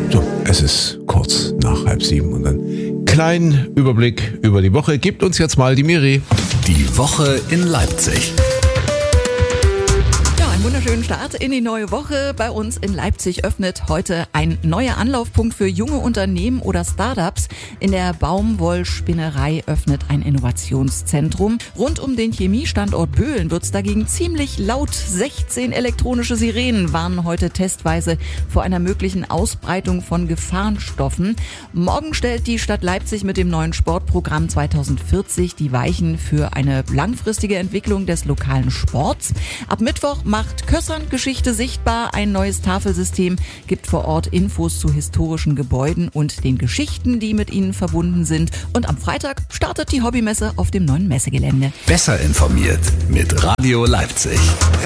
So, es ist kurz nach 6:30 und einen kleinen Überblick über die Woche gibt uns jetzt mal die Miri. Die Woche in Leipzig. Einen wunderschönen Start in die neue Woche. Bei uns in Leipzig öffnet heute ein neuer Anlaufpunkt für junge Unternehmen oder Startups. In der Baumwollspinnerei öffnet ein Innovationszentrum. Rund um den Chemiestandort Böhlen wird's dagegen ziemlich laut. 16 elektronische Sirenen warnen heute testweise vor einer möglichen Ausbreitung von Gefahrenstoffen. Morgen stellt die Stadt Leipzig mit dem neuen Sportprogramm 2040 die Weichen für eine langfristige Entwicklung des lokalen Sports. Ab Mittwoch macht Kössern Geschichte sichtbar. Ein neues Tafelsystem gibt vor Ort Infos zu historischen Gebäuden und den Geschichten, die mit ihnen verbunden sind. Und am Freitag startet die Hobbymesse auf dem neuen Messegelände. Besser informiert mit Radio Leipzig.